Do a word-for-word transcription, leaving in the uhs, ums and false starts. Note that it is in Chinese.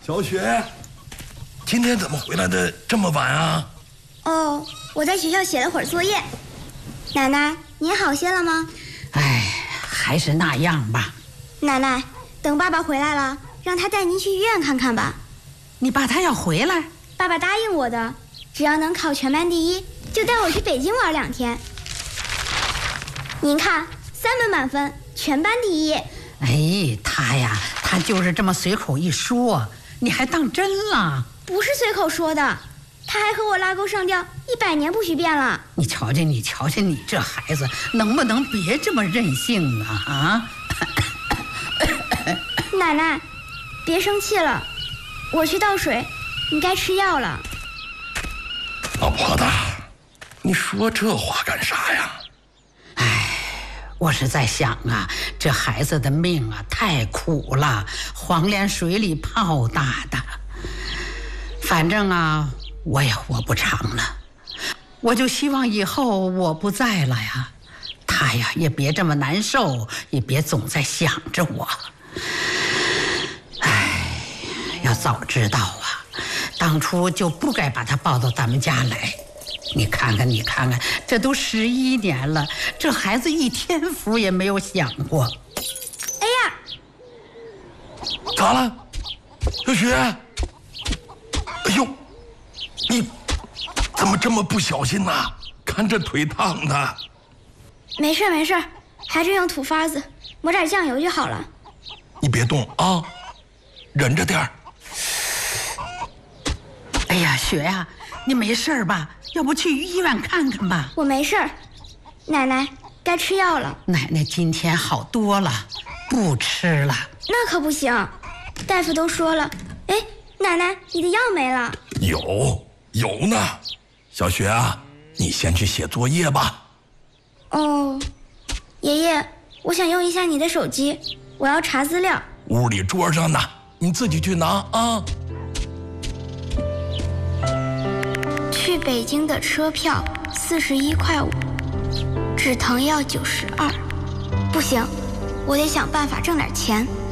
小雪，今天怎么回来的这么晚啊？ 哦，我在学校写了会儿作业。奶奶，您好些了吗？ 哎，还是那样吧。 奶奶，等爸爸回来了，让他带您去医院看看吧。 你爸他要回来？ 爸爸答应我的，只要能考全班第一，就带我去北京玩两天。您看，三门满分，全班第一。 哎，他呀，他就是这么随口一说，你还当真了？ 不是随口说的，他还和我拉钩上吊，一百年不许变了。 你瞧瞧你，瞧瞧你这孩子，能不能别这么任性啊？啊！ 奶奶，别生气了，我去倒水，你该吃药了。 老婆子，你说这话干啥呀？ 哎，我是在想啊，这孩子的命啊太苦了，黄连水里泡大的。反正啊，我也活不长了，我就希望以后我不在了呀，他呀也别这么难受，也别总在想着我。哎，要早知道啊，当初就不该把他抱到咱们家来。你看看，你看看，这都十一年了，这孩子一天福也没有享过。 哎呀， 咋了，小雪？哎呦，你怎么这么不小心呢？看这腿烫的。 没事没事，还是用土法子抹点酱油就好了。 你别动啊，忍着点儿。 哎呀，雪呀、啊，你没事吧？要不去医院看看吧？ 我没事儿，奶奶该吃药了。 奶奶今天好多了，不吃了。 那可不行，大夫都说了。哎，奶奶，你的药没了。 有有呢，小雪啊，你先去写作业吧。 哦，爷爷，我想用一下你的手机，我要查资料。 屋里桌上呢，你自己去拿啊。 去北京的车票四十一块五，止疼药九十二。不行，我得想办法挣点钱。